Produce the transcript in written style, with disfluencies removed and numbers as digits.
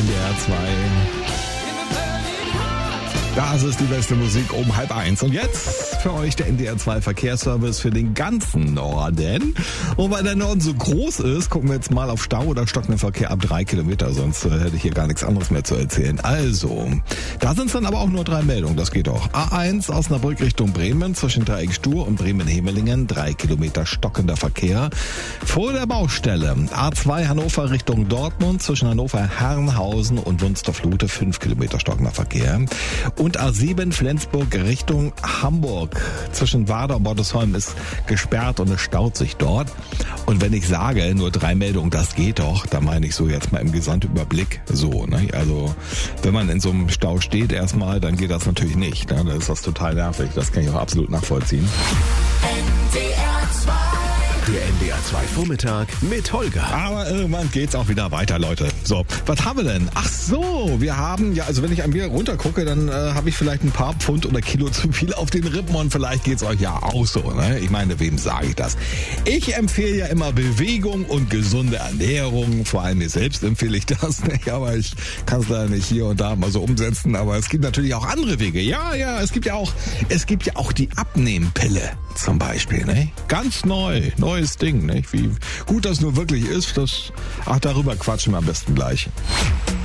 NDR 2. Das ist die beste Musik um 12:30. Und jetzt für euch der NDR 2 Verkehrsservice für den ganzen Norden. Und weil der Norden so groß ist, gucken wir jetzt mal auf Stau oder stockenden Verkehr ab 3 Kilometer. Sonst hätte ich hier gar nichts anderes mehr zu erzählen. Also, da sind es dann aber auch nur 3 Meldungen. Das geht auch. A1 Osnabrück Richtung Bremen zwischen Dreieck Stur und Bremen-Hemelingen. 3 Kilometer stockender Verkehr. Vor der Baustelle. A2 Hannover Richtung Dortmund zwischen Hannover-Herrenhausen und Wunstorf-Lute. 5 Kilometer stockender Verkehr. Und A7 Flensburg Richtung Hamburg. Zwischen Warder und Bordesholm ist gesperrt und es staut sich dort. Und wenn ich sage, nur 3 Meldungen, das geht doch, dann meine ich so jetzt mal im Gesamtüberblick so. Ne? Also wenn man in so einem Stau steht erstmal, dann geht das natürlich nicht. Ne? Dann ist das total nervig. Das kann ich auch absolut nachvollziehen. Der NDR 2 Vormittag mit Holger. Aber irgendwann geht's auch wieder weiter, Leute. So, was haben wir denn? Ach so, wir haben, ja, also wenn ich an mir runtergucke, dann habe ich vielleicht ein paar Pfund oder Kilo zu viel auf den Rippen und vielleicht geht's euch ja auch so, ne? Ich meine, wem sage ich das? Ich empfehle ja immer Bewegung und gesunde Ernährung. Vor allem mir selbst empfehle ich das, ne? Aber ich kann es leider nicht hier und da mal so umsetzen. Aber es gibt natürlich auch andere Wege. Ja, es gibt ja auch die Abnehmpille zum Beispiel, ne? Ganz neues Ding, ne? Wie gut das nur wirklich ist, darüber quatschen wir am besten gleich.